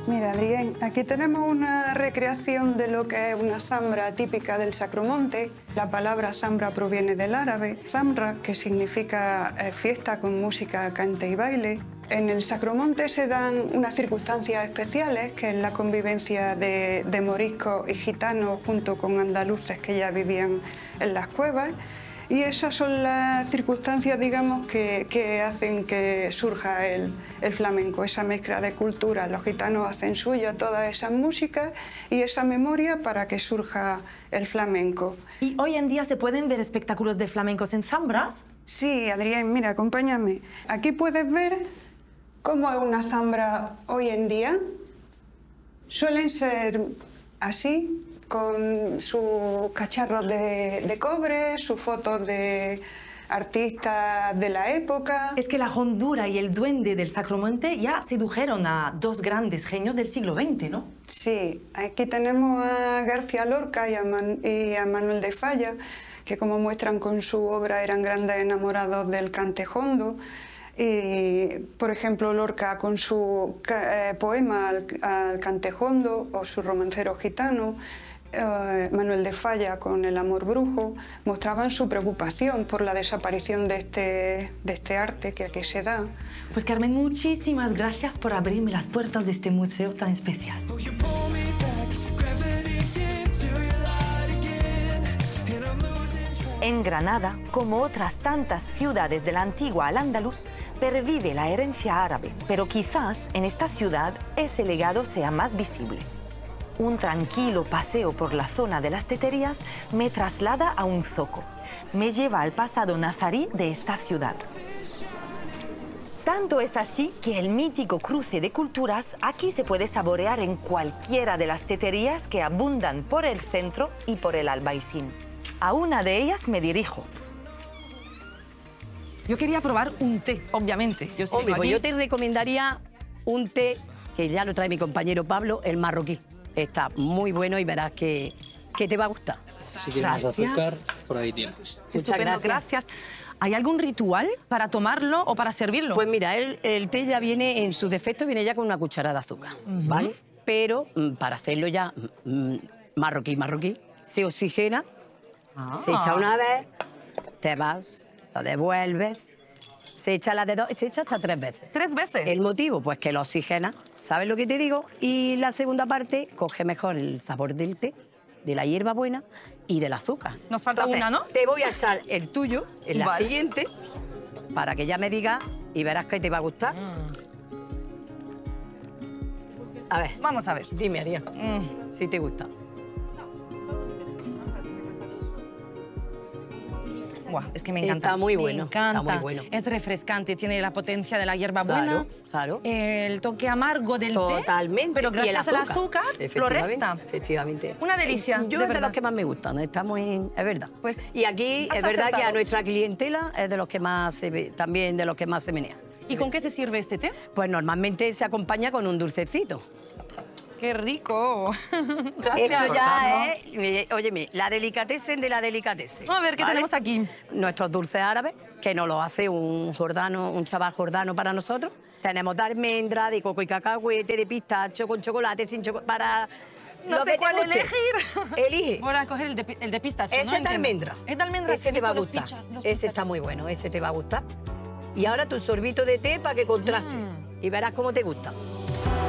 Mira, Adrián, aquí tenemos una recreación de lo que es una zambra típica del Sacromonte. La palabra zambra proviene del árabe, zamra, que significa fiesta con música, cante y baile. En el Sacromonte se dan unas circunstancias especiales, que es la convivencia de moriscos y gitanos junto con andaluces que ya vivían en las cuevas. Y esas son las circunstancias, digamos, que hacen que surja el flamenco, esa mezcla de culturas. Los gitanos hacen suya todas esas músicas y esa memoria para que surja el flamenco. ¿Y hoy en día se pueden ver espectáculos de flamencos en zambras? Sí, Adrián, mira, acompáñame. Aquí puedes ver cómo es una zambra hoy en día. Suelen ser así, con sus cacharros de cobre, sus fotos de artistas de la época. Es que la hondura y el duende del Sacromonte ya sedujeron a dos grandes genios del siglo XX, ¿no? Sí, aquí tenemos a García Lorca y a Manuel de Falla, que como muestran con su obra eran grandes enamorados del cante hondo. Y, por ejemplo, Lorca con su poema al cante hondo o su romancero gitano, Manuel de Falla con El amor brujo, mostraban su preocupación por la desaparición de este arte que aquí se da. Pues Carmen, muchísimas gracias por abrirme las puertas de este museo tan especial. En Granada, como otras tantas ciudades de la antigua Al-Ándalus, pervive la herencia árabe, pero quizás en esta ciudad ese legado sea más visible. Un tranquilo paseo por la zona de las teterías me traslada a un zoco. Me lleva al pasado nazarí de esta ciudad. Tanto es así que el mítico cruce de culturas aquí se puede saborear en cualquiera de las teterías que abundan por el centro y por el Albaicín. A una de ellas me dirijo. Yo quería probar un té, obviamente. Hombre, pues yo te recomendaría un té que ya lo trae mi compañero Pablo, el marroquí. Está muy bueno y verás que te va a gustar. Si quieres más azúcar, por ahí tienes. Estupendo, gracias. ¿Hay algún ritual para tomarlo o para servirlo? Pues mira, el té ya viene, en su defecto, viene ya con una cucharada de azúcar, ¿vale? Pero para hacerlo ya marroquí, se oxigena, se echa una vez, te vas, lo devuelves, se echa la de dos, se echa hasta 3 veces. ¿3 veces? El motivo, pues que lo oxigena, ¿sabes lo que te digo? Y la segunda parte coge mejor el sabor del té, de la hierba buena y del azúcar. Nos falta una, ¿no? Te voy a echar el tuyo en la siguiente para que ya me digas y verás que te va a gustar. A ver. Vamos a ver. Dime, Ariel, si te gusta. Buah, es que me encanta. Está muy bueno. Me encanta. Está muy bueno. Es refrescante, tiene la potencia de la hierba buena. Claro. El toque amargo del té. Totalmente. Pero gracias al azúcar lo resta. Efectivamente. Una delicia. Yo es de los que más me gustan. Está muy... Es verdad. Pues, y aquí es verdad que a nuestra clientela es de los que más se ve, también de los que más se menea. ¿Y con qué se sirve este té? Pues normalmente se acompaña con un dulcecito. ¡Qué rico! Esto ya es, óyeme, la delicatessen de la delicatessen. A ver, ¿qué tenemos aquí? Nuestros dulces árabes, que nos los hace un chaval jordano para nosotros. Tenemos de almendra, de coco y cacahuete, de pistacho, con chocolate, sin chocolate, para... No sé cuál elegir. Elige. Voy a coger el de pistacho, ¿no? Ese es de almendra. Es de almendra. Ese te va a gustar. Ese está muy bueno, ese te va a gustar. Y ahora tu sorbito de té para que contraste. Y verás cómo te gusta.